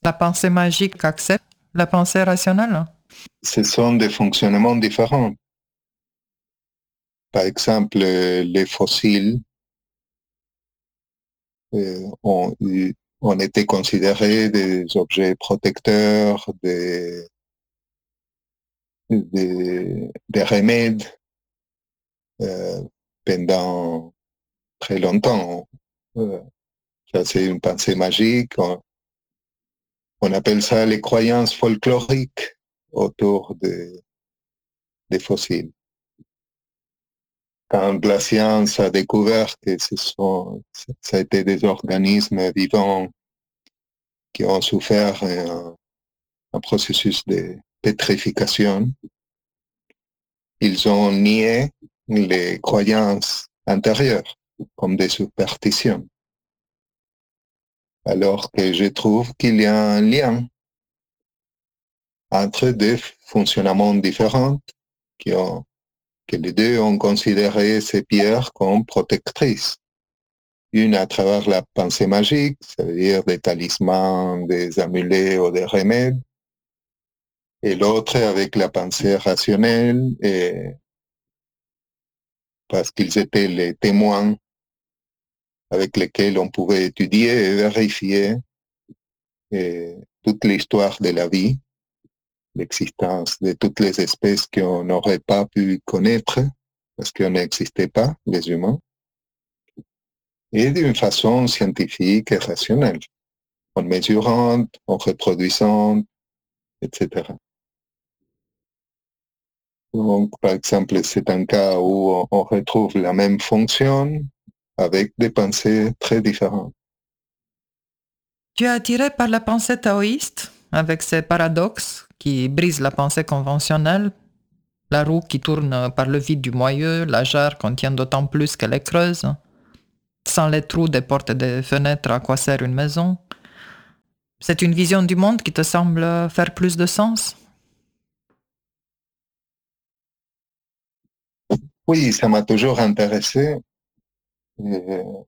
La pensée magique accepte la pensée rationnelle? Ce sont des fonctionnements différents. Par exemple, les fossiles ont, ont été considérés des objets protecteurs, des remèdes euh, pendant très longtemps. Euh, Ça, c'est une pensée magique. On appelle ça les croyances folkloriques autour des fossiles. Quand la science a découvert que ça a été des organismes vivants qui ont souffert un processus de pétrification, ils ont nié les croyances antérieures comme des superstitions. Alors que je trouve qu'il y a un lien entre deux fonctionnements différents qui ont, que les deux ont considéré ces pierres comme protectrices. Une à travers la pensée magique, ça veut dire des talismans, des amulets ou des remèdes, et l'autre avec la pensée rationnelle, et parce qu'ils étaient les témoins avec lesquels on pouvait étudier et vérifier toute l'histoire de la vie, l'existence de toutes les espèces qu'on n'aurait pas pu connaître parce qu'on n'existait pas, les humains, et d'une façon scientifique et rationnelle, en mesurant, en reproduisant, etc. Donc, par exemple, c'est un cas où on retrouve la même fonction avec des pensées très différentes. Tu es attiré par la pensée taoïste, avec ses paradoxes qui brisent la pensée conventionnelle, la roue qui tourne par le vide du moyeu, la jarre contient d'autant plus qu'elle est creuse. Sans les trous des portes et des fenêtres, à quoi sert une maison? C'est une vision du monde qui te semble faire plus de sens? Oui, ça m'a toujours intéressé. Euh,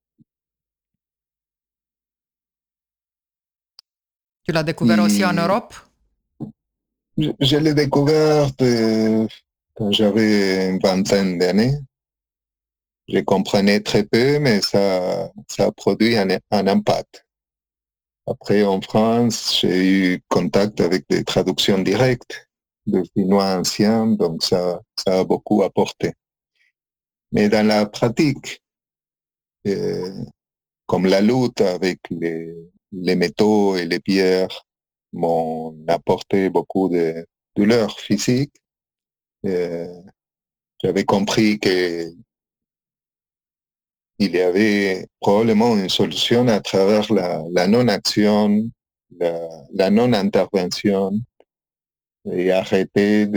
Tu l'as découvert aussi en Puis, Europe? je l'ai découvert quand j'avais une vingtaine d'années. Je comprenais très peu, mais ça a produit un impact. Après, en France, j'ai eu contact avec des traductions directes de finnois anciens, donc ça a beaucoup apporté. Mais dans la pratique, euh, comme la lutte avec les métaux et les pierres m'ont apporté beaucoup de douleurs physiques, euh, j'avais compris qu'il y avait probablement une solution à travers la non-action, la non-intervention et arrêter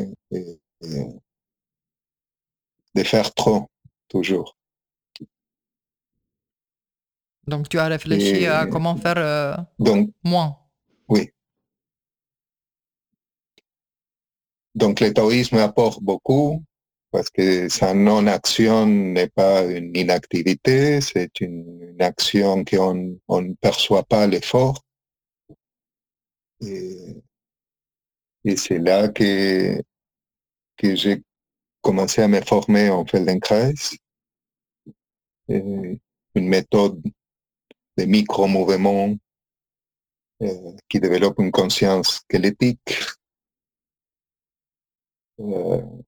de faire trop, toujours. Donc tu as réfléchi à Et comment faire donc, moins. oui. Donc, le taoïsme apporte beaucoup parce que sa non-action n'est pas une inactivité, c'est une action qu'on ne perçoit pas l'effort. Et, et c'est là que j'ai commencé à me former en Feldenkrais, une méthode de micro-mouvement qui développe une conscience squelettique euh,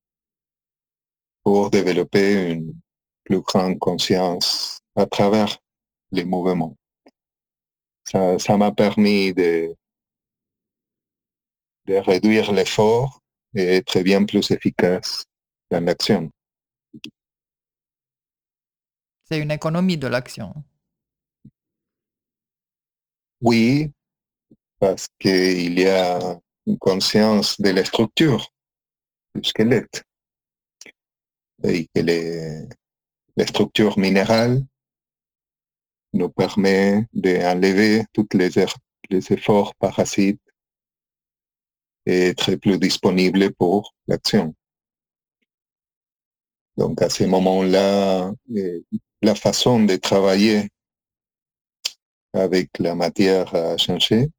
pour développer une plus grande conscience à travers les mouvements. Ça m'a permis de réduire l'effort et être bien plus efficace dans l'action. C'est une économie de l'action. Oui, parce qu'il y a une conscience de la structure du squelette et que les structures minérales nous permettent d'enlever tous les efforts parasites et être plus disponibles pour l'action. Donc à ce moment-là, la façon de travailler avec la matière à changer.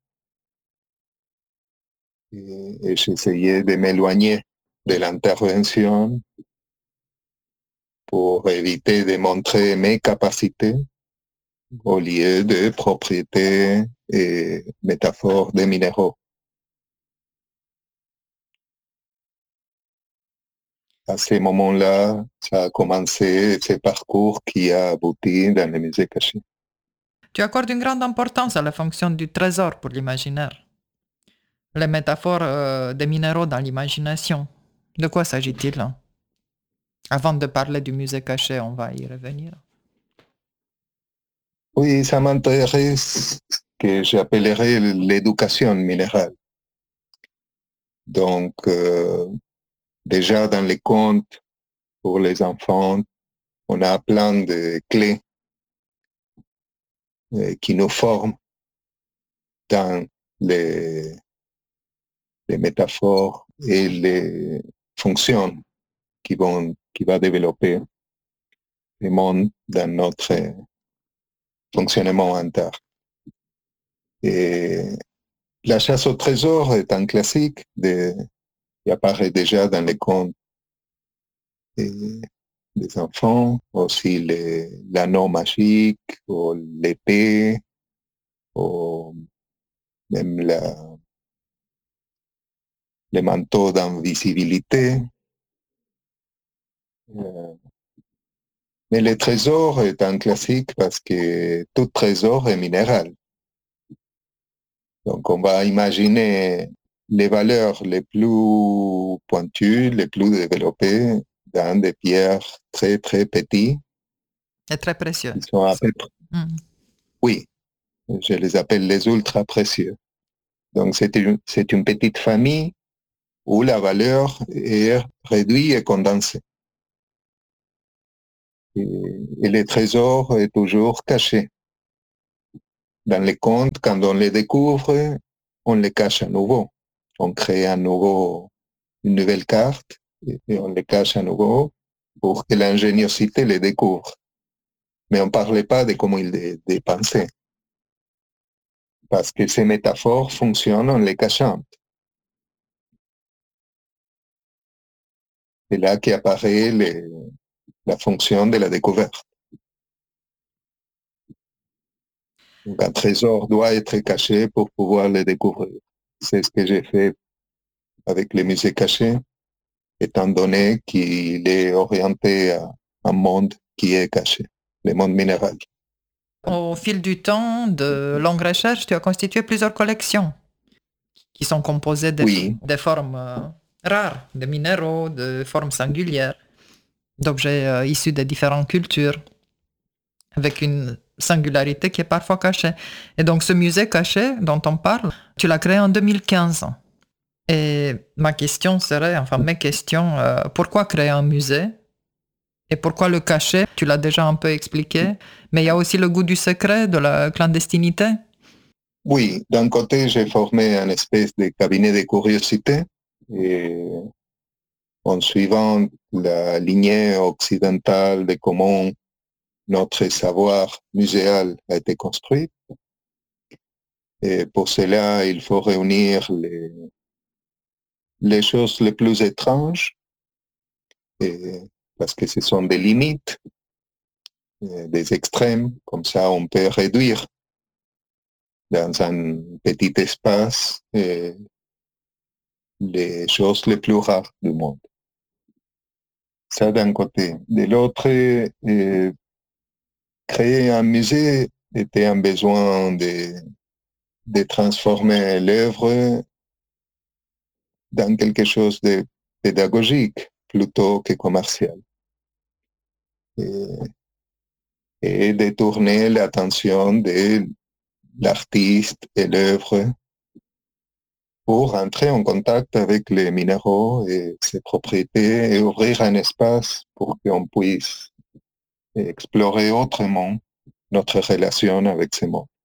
Et j'essayais de m'éloigner de l'intervention pour éviter de montrer mes capacités au lieu de propriétés et métaphores des minéraux. À ce moment-là, ça a commencé ce parcours qui a abouti dans les musées cachés. Tu accordes une grande importance à la fonction du trésor pour l'imaginaire. Les métaphores des minéraux dans l'imagination. De quoi s'agit-il? Avant de parler du musée caché, on va y revenir. Oui, ça m'intéresse ce que j'appellerais l'éducation minérale. Donc, déjà dans les contes pour les enfants, on a plein de clés qui nous forment dans les métaphores et les fonctions qui va développer le monde dans notre fonctionnement interne. Et la chasse au trésor est un classique qui apparaît déjà dans les contes des enfants, aussi l'anneau magique, ou l'épée, ou même les manteaux d'invisibilité. Mais le trésor est un classique parce que tout trésor est minéral. Donc on va imaginer les valeurs les plus pointues, les plus développées dans des pierres très très petites. Et très précieux. Qui sont à peu près, oui, je les appelle les ultra précieux. Donc c'est une petite famille où la valeur est réduite et condensée. Et le trésor est toujours caché. Dans les contes, quand on les découvre, on les cache à nouveau. On crée à nouveau une nouvelle carte et on les cache à nouveau pour que l'ingéniosité les découvre. Mais on ne parlait pas de comment ils les pensaient. Parce que ces métaphores fonctionnent en les cachant. C'est là qu'apparaît la fonction de la découverte. Donc un trésor doit être caché pour pouvoir le découvrir. C'est ce que j'ai fait avec les musées cachés, étant donné qu'il est orienté à un monde qui est caché, le monde minéral. Au fil du temps, de longues recherches, tu as constitué plusieurs collections qui sont composées de formes rares, de minéraux, de formes singulières, d'objets issus de différentes cultures, avec une singularité qui est parfois cachée. Et donc ce musée caché dont on parle, tu l'as créé en 2015. Et ma question serait, enfin mes questions, pourquoi créer un musée? Et pourquoi le cacher? Tu l'as déjà un peu expliqué, mais il y a aussi le goût du secret, de la clandestinité. Oui, d'un côté, j'ai formé un espèce de cabinet de curiosité et en suivant la lignée occidentale de comment notre savoir muséal a été construit. Et pour cela, il faut réunir les choses les plus étranges, parce que ce sont des limites, des extrêmes, comme ça on peut réduire dans un petit espace les choses les plus rares du monde. Ça d'un côté. De l'autre, créer un musée était un besoin de transformer l'œuvre dans quelque chose de pédagogique plutôt que commercial. Et détourner l'attention de l'artiste et l'œuvre pour entrer en contact avec les minéraux et ses propriétés et ouvrir un espace pour qu'on puisse explorer autrement notre relation avec ces mondes.